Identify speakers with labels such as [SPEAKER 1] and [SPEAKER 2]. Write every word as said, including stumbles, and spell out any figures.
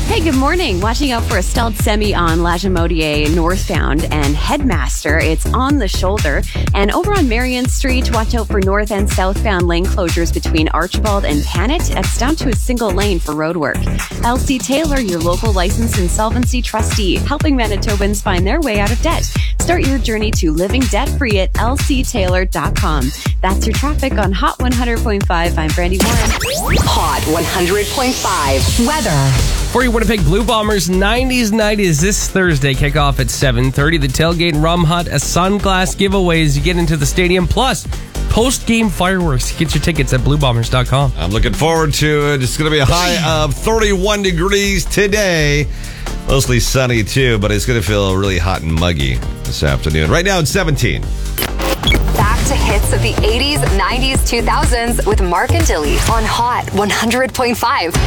[SPEAKER 1] Hey, good morning. Watching out for a stalled semi on La Jamodier northbound and Headmaster. It's on the shoulder. And over on Marion Street, watch out for north and southbound lane closures between Archibald and Panet. It's down to a single lane for roadwork. L C Taylor, your local licensed insolvency trustee, helping Manitobans find their way out of debt. Start your journey to living debt-free at L C Taylor dot com. That's your traffic on Hot one hundred point five. I'm Brandy Warren.
[SPEAKER 2] Hot one hundred point five. Weather.
[SPEAKER 3] For you Winnipeg Blue Bombers, nineties night is this Thursday. Kickoff at seven thirty. The Tailgate Rum Hut, a sunglass giveaway as you get into the stadium. Plus, post-game fireworks. Get your tickets at blue bombers dot com.
[SPEAKER 4] I'm looking forward to it. It's going to be a high of thirty-one degrees today. Mostly sunny, too, but it's going to feel really hot and muggy this afternoon. Right now, it's seventeen.
[SPEAKER 2] Back to hits of the eighties, nineties, two thousands with Mark and Dilly on Hot one hundred point five.